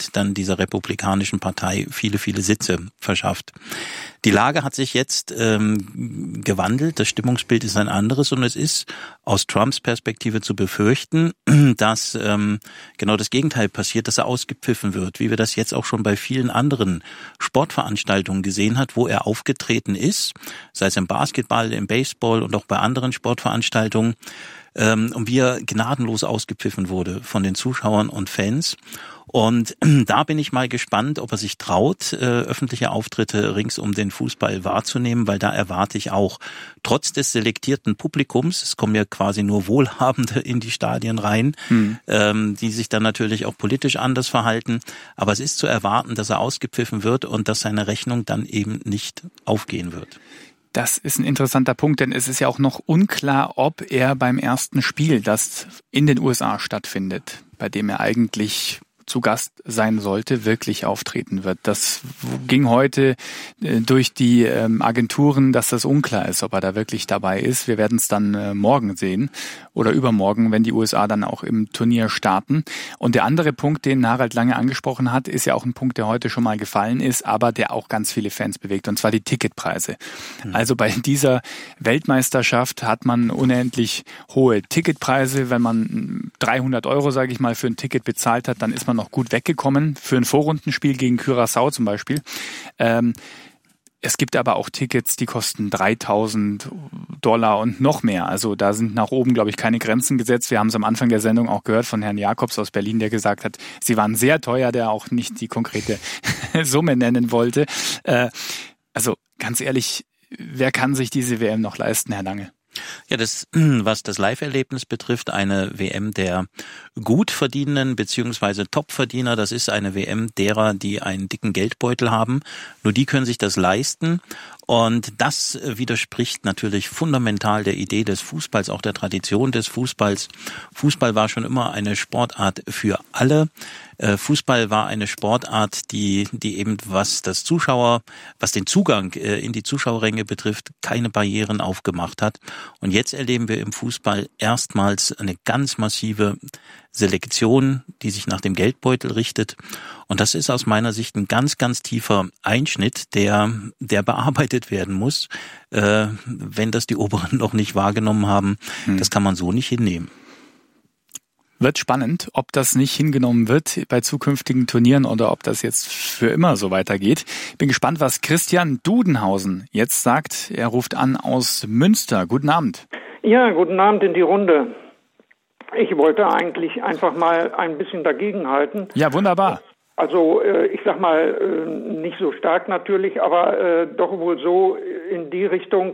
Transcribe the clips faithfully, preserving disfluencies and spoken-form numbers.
und dann dieser Republikanischen Partei viele, viele Sitze verschafft. Die Lage hat sich jetzt ähm, gewandelt, das Stimmungsbild ist ein anderes und es ist aus Trumps Perspektive zu befürchten, dass ähm, genau das Gegenteil passiert, dass er ausgepfiffen wird, wie wir das jetzt auch schon bei vielen anderen Sportveranstaltungen gesehen hat, wo er aufgetreten ist, sei es im Basketball, im Baseball und auch bei anderen Sportveranstaltungen, ähm, und wie er gnadenlos ausgepfiffen wurde von den Zuschauern und Fans. Und da bin ich mal gespannt, ob er sich traut, äh, öffentliche Auftritte rings um den Fußball wahrzunehmen, weil da erwarte ich auch, trotz des selektierten Publikums, es kommen ja quasi nur Wohlhabende in die Stadien rein, hm. ähm, die sich dann natürlich auch politisch anders verhalten, aber es ist zu erwarten, dass er ausgepfiffen wird und dass seine Rechnung dann eben nicht aufgehen wird. Das ist ein interessanter Punkt, denn es ist ja auch noch unklar, ob er beim ersten Spiel, das in den U S A stattfindet, bei dem er eigentlich zu Gast sein sollte, wirklich auftreten wird. Das ging heute äh, durch die ähm, Agenturen, dass das unklar ist, ob er da wirklich dabei ist. Wir werden es dann äh, morgen sehen oder übermorgen, wenn die U S A dann auch im Turnier starten. Und der andere Punkt, den Harald Lange angesprochen hat, ist ja auch ein Punkt, der heute schon mal gefallen ist, aber der auch ganz viele Fans bewegt, und zwar die Ticketpreise. Mhm. Also bei dieser Weltmeisterschaft hat man unendlich hohe Ticketpreise. Wenn man dreihundert Euro, sage ich mal, für ein Ticket bezahlt hat, dann ist man noch gut weggekommen, für ein Vorrundenspiel gegen Curaçao zum Beispiel. Ähm, es gibt aber auch Tickets, die kosten dreitausend Dollar und noch mehr. Also da sind nach oben, glaube ich, keine Grenzen gesetzt. Wir haben es am Anfang der Sendung auch gehört von Herrn Jakobs aus Berlin, der gesagt hat, sie waren sehr teuer, der auch nicht die konkrete Summe nennen wollte. Äh, also ganz ehrlich, wer kann sich diese W M noch leisten, Herr Lange? Ja, das, was das Live-Erlebnis betrifft, eine W M der Gutverdienenden bzw. Topverdiener, das ist eine W M derer, die einen dicken Geldbeutel haben. Nur die können sich das leisten. Und das widerspricht natürlich fundamental der Idee des Fußballs, auch der Tradition des Fußballs. Fußball war schon immer eine Sportart für alle. Fußball war eine Sportart, die, die eben, was das Zuschauer, was den Zugang in die Zuschauerränge betrifft, keine Barrieren aufgemacht hat. Und jetzt erleben wir im Fußball erstmals eine ganz massive Selektion, die sich nach dem Geldbeutel richtet. Und das ist aus meiner Sicht ein ganz, ganz tiefer Einschnitt, der, der bearbeitet werden muss, äh, wenn das die Oberen noch nicht wahrgenommen haben. Hm. Das kann man so nicht hinnehmen. Wird spannend, ob das nicht hingenommen wird bei zukünftigen Turnieren oder ob das jetzt für immer so weitergeht. Ich bin gespannt, was Christian Dudenhausen jetzt sagt. Er ruft an aus Münster. Guten Abend. Ja, guten Abend in die Runde. Ich wollte eigentlich einfach mal ein bisschen dagegenhalten. Ja, wunderbar. Also ich sag mal, nicht so stark natürlich, aber doch wohl so in die Richtung,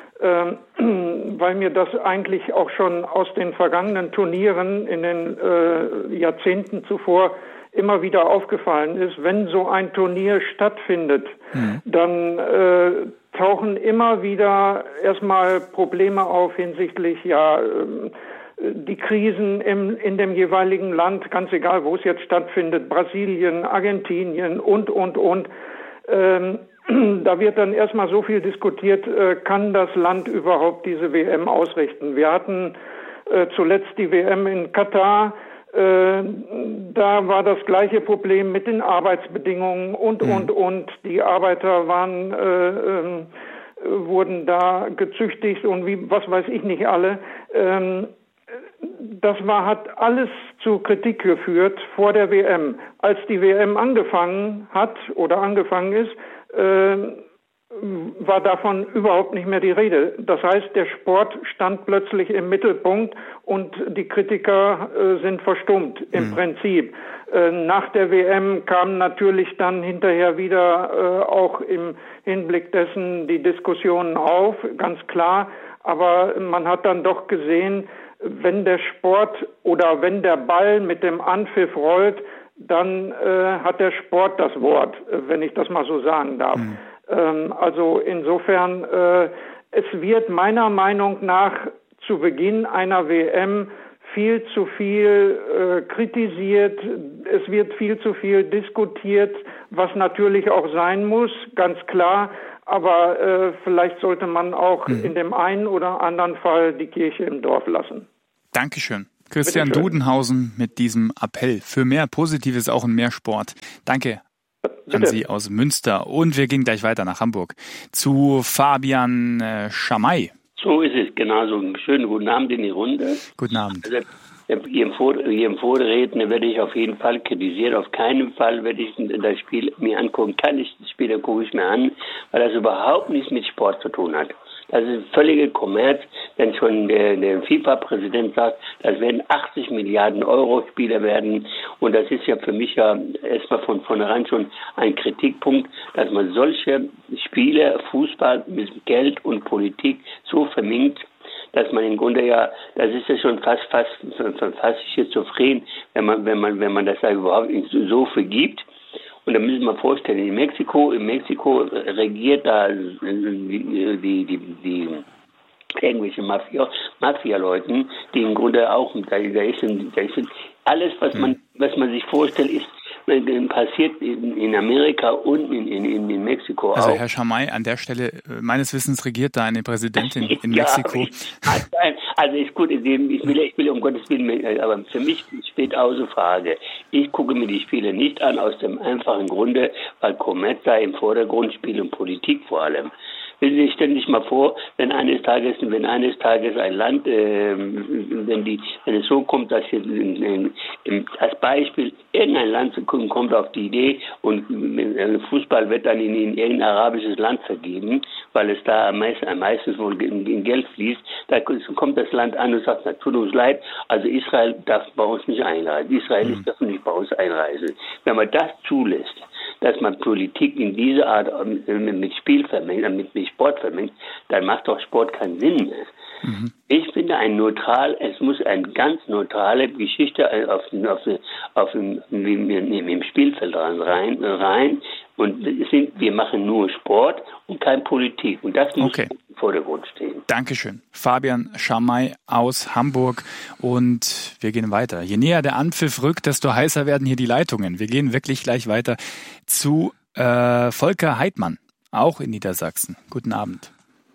weil mir das eigentlich auch schon aus den vergangenen Turnieren in den äh, Jahrzehnten zuvor immer wieder aufgefallen ist. Wenn so ein Turnier stattfindet, mhm. dann äh, tauchen immer wieder erstmal Probleme auf hinsichtlich ja äh, die Krisen im, in dem jeweiligen Land, ganz egal, wo es jetzt stattfindet, Brasilien, Argentinien und, und, und. Ähm, Da wird dann erstmal so viel diskutiert, äh, kann das Land überhaupt diese W M ausrichten? Wir hatten äh, zuletzt die W M in Katar, äh, da war das gleiche Problem mit den Arbeitsbedingungen und, mhm. und, und. Die Arbeiter waren, äh, äh, wurden da gezüchtigt und wie, was weiß ich nicht alle. Ähm, Das war, hat alles zu Kritik geführt vor der W M. Als die W M angefangen hat oder angefangen ist, äh, war davon überhaupt nicht mehr die Rede. Das heißt, der Sport stand plötzlich im Mittelpunkt und die Kritiker äh, sind verstummt im mhm. Prinzip. Äh, nach der W M kam natürlich dann hinterher wieder äh, auch im Hinblick dessen die Diskussionen auf, ganz klar. Aber man hat dann doch gesehen, wenn der Sport oder wenn der Ball mit dem Anpfiff rollt, dann äh, hat der Sport das Wort, wenn ich das mal so sagen darf. Mhm. Ähm, also insofern, äh, es wird meiner Meinung nach zu Beginn einer W M viel zu viel äh, kritisiert, es wird viel zu viel diskutiert, was natürlich auch sein muss, ganz klar. Aber äh, vielleicht sollte man auch mhm. in dem einen oder anderen Fall die Kirche im Dorf lassen. Dankeschön. Christian Dudenhausen mit diesem Appell für mehr Positives auch und mehr Sport. Danke Bitte. an Sie aus Münster. Und wir gehen gleich weiter nach Hamburg zu Fabian äh, Schamay. So ist es, genau so. Schönen guten Abend in die Runde. Guten Abend. Also, Ihrem, Vor Ihrem Vorredner werde ich auf jeden Fall kritisieren. Auf keinen Fall werde ich das Spiel mir angucken. Keine Spiele gucke ich mir an, weil das überhaupt nichts mit Sport zu tun hat. Das ist völliger Kommerz, wenn schon der, der FIFA-Präsident sagt, das werden achtzig Milliarden Euro Spiele werden. Und das ist ja für mich ja erstmal von vornherein schon ein Kritikpunkt, dass man solche Spiele, Fußball mit Geld und Politik so vermengt, dass man im Grunde ja, das ist ja schon fast, fast, fast schizophren, wenn man, wenn man, wenn man das da überhaupt so vergibt. Und da müssen wir vorstellen, in Mexiko, in Mexiko regiert da die, die, die, die irgendwelche Mafia, Mafia-Leuten, die im Grunde auch, da, da ist, da ist alles, was man, was man sich vorstellt, ist, passiert in, in Amerika und in, in, in Mexiko also auch. Also Herr Schamay, an der Stelle, meines Wissens regiert da eine Präsidentin in ja, Mexiko. Ich, also ist gut, ich will, ich will um Gottes Willen, aber für mich steht außer Frage, ich gucke mir die Spiele nicht an, aus dem einfachen Grunde, weil Kommerz da im Vordergrund spielt und Politik vor allem. Stellen Sie sich mal vor, wenn eines Tages, wenn eines Tages ein Land, äh, wenn die, wenn es so kommt, dass hier in, in, als Beispiel irgendein Land kommt auf die Idee und Fußball wird dann in, in irgendein arabisches Land vergeben, weil es da am meisten, am meisten wohl in, in Geld fließt, da kommt das Land an und sagt, na, tut uns leid, also Israel darf bei uns nicht einreisen, Israelis mhm. dürfen nicht bei uns einreisen. Wenn man das zulässt, dass man Politik in dieser Art mit Spiel vermengt, mit, mit Sport vermengt, dann macht doch Sport keinen Sinn mehr. Mhm. Ich finde ein neutral, es muss eine ganz neutrale Geschichte auf, auf, auf dem, im Spielfeld rein, rein und es sind, wir machen nur Sport und keine Politik und das muss okay. im Vordergrund stehen. Dankeschön. Fabian Schamay aus Hamburg und wir gehen weiter. Je näher der Anpfiff rückt, desto heißer werden hier die Leitungen. Wir gehen wirklich gleich weiter zu äh, Volker Heidmann, auch in Niedersachsen. Guten Abend.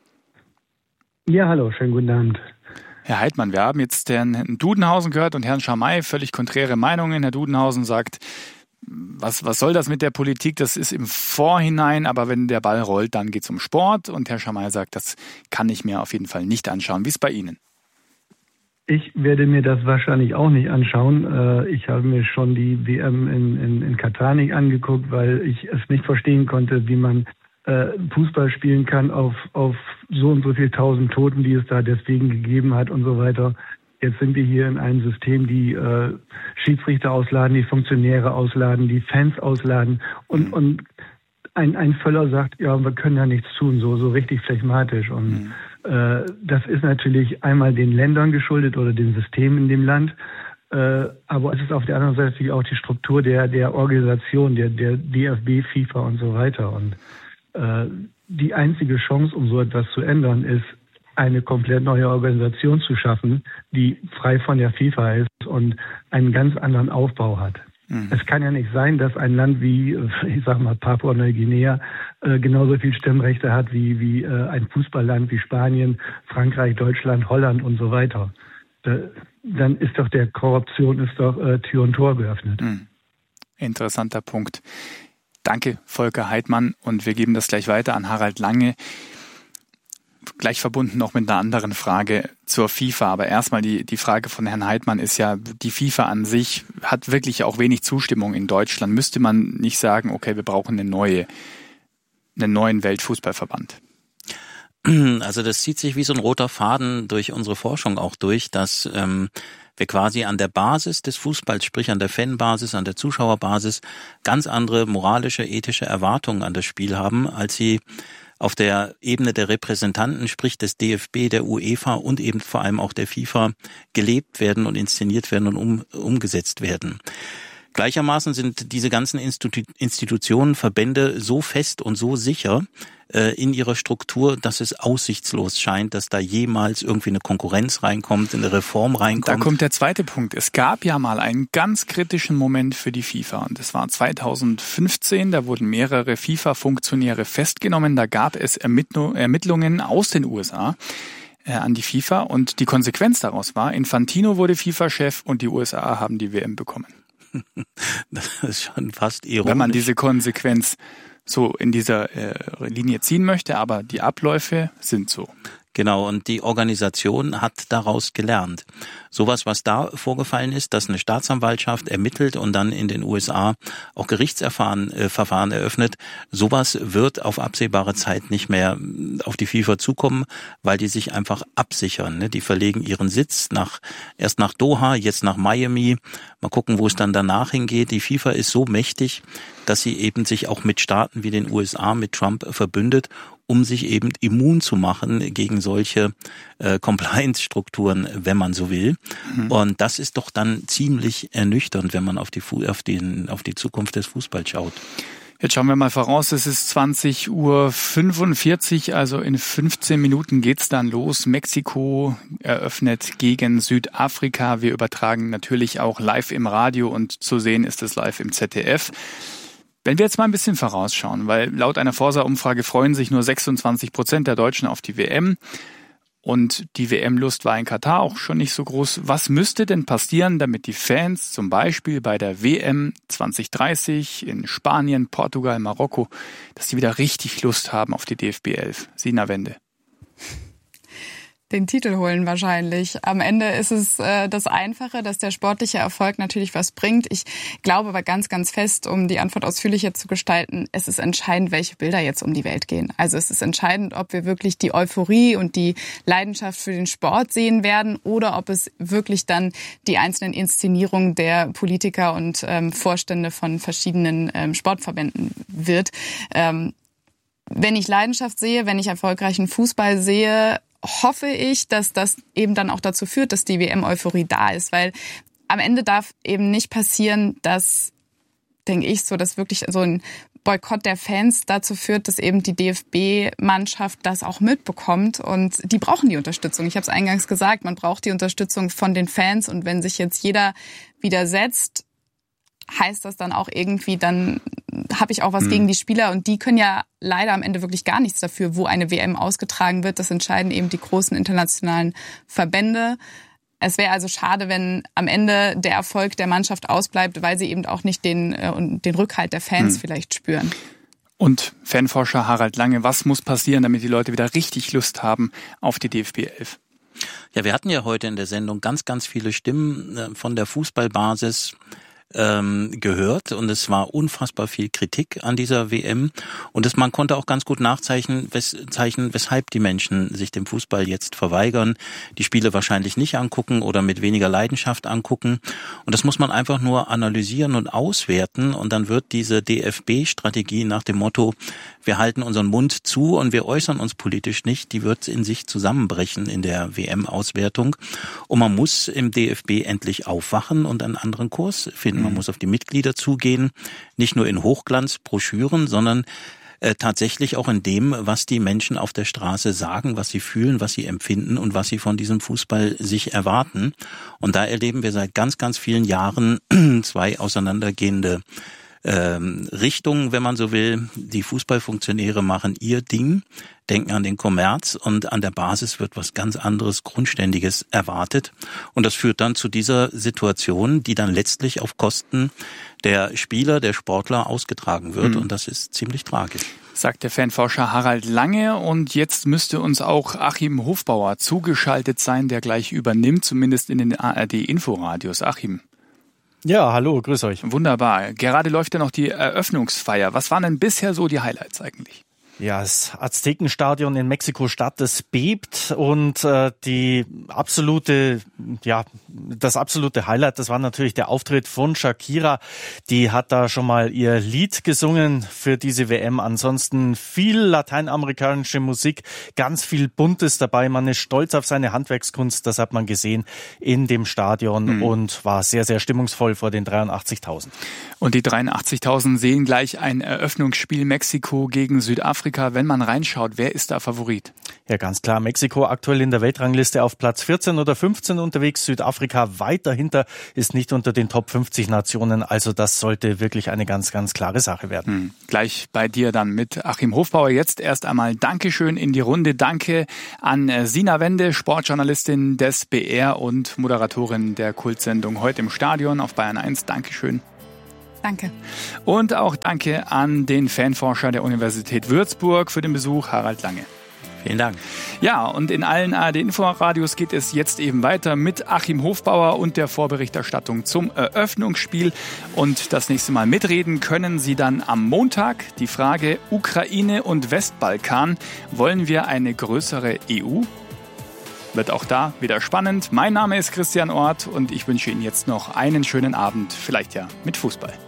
Ja, hallo, schönen guten Abend. Herr Heidmann, wir haben jetzt Herrn Dudenhausen gehört und Herrn Schamay, völlig konträre Meinungen. Herr Dudenhausen sagt, was, was soll das mit der Politik? Das ist im Vorhinein, aber wenn der Ball rollt, dann geht es um Sport. Und Herr Schamay sagt, das kann ich mir auf jeden Fall nicht anschauen. Wie ist es bei Ihnen? Ich werde mir das wahrscheinlich auch nicht anschauen. Ich habe mir schon die W M in, in, in Katar nicht angeguckt, weil ich es nicht verstehen konnte, wie man Fußball spielen kann auf, auf so und so viel tausend Toten, die es da deswegen gegeben hat und so weiter. Jetzt sind wir hier in einem System, die äh, Schiedsrichter ausladen, die Funktionäre ausladen, die Fans ausladen und, und ein, ein Völler sagt, ja, wir können ja nichts tun, so, so richtig phlegmatisch. Und mhm. äh, das ist natürlich einmal den Ländern geschuldet oder dem System in dem Land. Äh, aber es ist auf der anderen Seite natürlich auch die Struktur der, der Organisation, der, der D F B, FIFA und so weiter. Und äh, die einzige Chance, um so etwas zu ändern, ist, eine komplett neue Organisation zu schaffen, die frei von der FIFA ist und einen ganz anderen Aufbau hat. Mhm. Es kann ja nicht sein, dass ein Land wie, ich sag mal, Papua-Neuguinea äh, genauso viel Stimmrechte hat wie, wie äh, ein Fußballland wie Spanien, Frankreich, Deutschland, Holland und so weiter. Da, dann ist doch der Korruption ist doch äh, Tür und Tor geöffnet. Mhm. Interessanter Punkt. Danke, Volker Heidmann. Und wir geben das gleich weiter an Harald Lange. Gleich verbunden noch mit einer anderen Frage zur FIFA. Aber erstmal die, die Frage von Herrn Heidmann ist ja, die FIFA an sich hat wirklich auch wenig Zustimmung in Deutschland. Müsste man nicht sagen, okay, wir brauchen eine neue, einen neuen Weltfußballverband? Also das zieht sich wie so ein roter Faden durch unsere Forschung auch durch, dass ähm, wir quasi an der Basis des Fußballs, sprich an der Fanbasis, an der Zuschauerbasis, ganz andere moralische, ethische Erwartungen an das Spiel haben, als sie auf der Ebene der Repräsentanten, sprich des D F B, der UEFA und eben vor allem auch der FIFA gelebt werden und inszeniert werden und um, umgesetzt werden. Gleichermaßen sind diese ganzen Institu- Institutionen, Verbände so fest und so sicher äh, in ihrer Struktur, dass es aussichtslos scheint, dass da jemals irgendwie eine Konkurrenz reinkommt, eine Reform reinkommt. Da kommt der zweite Punkt. Es gab ja mal einen ganz kritischen Moment für die FIFA. Und das war zweitausendfünfzehn. Da wurden mehrere FIFA-Funktionäre festgenommen. Da gab es Ermittl- Ermittlungen aus den U S A. äh, an die FIFA. Und die Konsequenz daraus war, Infantino wurde FIFA-Chef und die U S A haben die W M bekommen. Das ist schon fast ironisch. Wenn man diese Konsequenz so in dieser äh, Linie ziehen möchte, aber die Abläufe sind so. Genau, und die Organisation hat daraus gelernt. Sowas, was da vorgefallen ist, dass eine Staatsanwaltschaft ermittelt und dann in den U S A auch Gerichtsverfahren äh, Verfahren eröffnet, sowas wird auf absehbare Zeit nicht mehr auf die FIFA zukommen, weil die sich einfach absichern. Ne? Die verlegen ihren Sitz nach erst nach Doha, jetzt nach Miami. Mal gucken, wo es dann danach hingeht. Die FIFA ist so mächtig, dass sie eben sich auch mit Staaten wie den U S A, mit Trump verbündet, um sich eben immun zu machen gegen solche äh, Compliance-Strukturen, wenn man so will. Mhm. Und das ist doch dann ziemlich ernüchternd, wenn man auf die, auf den, auf die Zukunft des Fußballs schaut. Jetzt schauen wir mal voraus, es ist zwanzig Uhr fünfundvierzig, also in fünfzehn Minuten geht's dann los. Mexiko eröffnet gegen Südafrika. Wir übertragen natürlich auch live im Radio und zu sehen ist es live im Z D F. Wenn wir jetzt mal ein bisschen vorausschauen, weil laut einer Forsa-Umfrage freuen sich nur sechsundzwanzig Prozent der Deutschen auf die W M und die W M-Lust war in Katar auch schon nicht so groß. Was müsste denn passieren, damit die Fans zum Beispiel bei der W M zwanzig dreißig in Spanien, Portugal, Marokko, dass die wieder richtig Lust haben auf die D F B elf? Sina Wende. Den Titel holen wahrscheinlich. Am Ende ist es äh, das Einfache, dass der sportliche Erfolg natürlich was bringt. Ich glaube aber ganz, ganz fest, um die Antwort ausführlicher zu gestalten, es ist entscheidend, welche Bilder jetzt um die Welt gehen. Also es ist entscheidend, ob wir wirklich die Euphorie und die Leidenschaft für den Sport sehen werden oder ob es wirklich dann die einzelnen Inszenierungen der Politiker und ähm, Vorstände von verschiedenen ähm, Sportverbänden wird. Ähm, wenn ich Leidenschaft sehe, wenn ich erfolgreichen Fußball sehe, hoffe ich, dass das eben dann auch dazu führt, dass die W M-Euphorie da ist, weil am Ende darf eben nicht passieren, dass, denke ich, so, dass wirklich so ein Boykott der Fans dazu führt, dass eben die D F B-Mannschaft das auch mitbekommt und die brauchen die Unterstützung. Ich habe es eingangs gesagt, man braucht die Unterstützung von den Fans und wenn sich jetzt jeder widersetzt, heißt das dann auch irgendwie, dann habe ich auch was hm. gegen die Spieler und die können ja leider am Ende wirklich gar nichts dafür, wo eine W M ausgetragen wird. Das entscheiden eben die großen internationalen Verbände. Es wäre also schade, wenn am Ende der Erfolg der Mannschaft ausbleibt, weil sie eben auch nicht den, äh, den Rückhalt der Fans hm. vielleicht spüren. Und Fanforscher Harald Lange, was muss passieren, damit die Leute wieder richtig Lust haben auf die D F B elf? Ja, wir hatten ja heute in der Sendung ganz, ganz viele Stimmen von der Fußballbasis ähm, gehört und es war unfassbar viel Kritik an dieser W M und es, man konnte auch ganz gut nachzeichnen, wes, zeichnen, weshalb die Menschen sich dem Fußball jetzt verweigern, die Spiele wahrscheinlich nicht angucken oder mit weniger Leidenschaft angucken und das muss man einfach nur analysieren und auswerten und dann wird diese D F B-Strategie nach dem Motto, wir halten unseren Mund zu und wir äußern uns politisch nicht, die wird in sich zusammenbrechen in der W M-Auswertung und man muss im D F B endlich aufwachen und einen anderen Kurs finden. Man muss auf die Mitglieder zugehen, nicht nur in Hochglanzbroschüren, sondern äh, tatsächlich auch in dem, was die Menschen auf der Straße sagen, was sie fühlen, was sie empfinden und was sie von diesem Fußball sich erwarten. Und da erleben wir seit ganz, ganz vielen Jahren zwei auseinandergehende ähm, Richtungen, wenn man so will. Die Fußballfunktionäre machen ihr Ding, denken an den Kommerz und an der Basis wird was ganz anderes, Grundständiges erwartet. Und das führt dann zu dieser Situation, die dann letztlich auf Kosten der Spieler, der Sportler ausgetragen wird. Mhm. Und das ist ziemlich tragisch. Sagt der Fanforscher Harald Lange. Und jetzt müsste uns auch Achim Hofbauer zugeschaltet sein, der gleich übernimmt, zumindest in den A R D-Inforadios. Achim. Ja, hallo, grüß euch. Wunderbar. Gerade läuft ja noch die Eröffnungsfeier. Was waren denn bisher so die Highlights eigentlich? Ja, das Aztekenstadion in Mexiko-Stadt, das bebt und äh, die absolute, ja, das absolute Highlight, das war natürlich der Auftritt von Shakira. Die hat da schon mal ihr Lied gesungen für diese W M. Ansonsten viel lateinamerikanische Musik, ganz viel Buntes dabei. Man ist stolz auf seine Handwerkskunst, das hat man gesehen in dem Stadion mhm. und war sehr, sehr stimmungsvoll vor den dreiundachtzigtausend. Und die dreiundachtzigtausend sehen gleich ein Eröffnungsspiel Mexiko gegen Südafrika. Südafrika, wenn man reinschaut, wer ist da Favorit? Ja, ganz klar. Mexiko aktuell in der Weltrangliste auf Platz vierzehn oder fünfzehn unterwegs. Südafrika weit dahinter, ist nicht unter den Top fünfzig Nationen. Also das sollte wirklich eine ganz, ganz klare Sache werden. Hm. Gleich bei dir dann mit Achim Hofbauer. Jetzt erst einmal Dankeschön in die Runde. Danke an Sina Wende, Sportjournalistin des B R und Moderatorin der Kultsendung Heute im Stadion auf Bayern eins. Dankeschön. Danke. Und auch danke an den Fanforscher der Universität Würzburg für den Besuch, Harald Lange. Vielen Dank. Ja, und in allen A R D-Inforadios geht es jetzt eben weiter mit Achim Hofbauer und der Vorberichterstattung zum Eröffnungsspiel. Und das nächste Mal mitreden können Sie dann am Montag. Die Frage Ukraine und Westbalkan. Wollen wir eine größere E U? Wird auch da wieder spannend. Mein Name ist Christian Orth und ich wünsche Ihnen jetzt noch einen schönen Abend, vielleicht ja mit Fußball.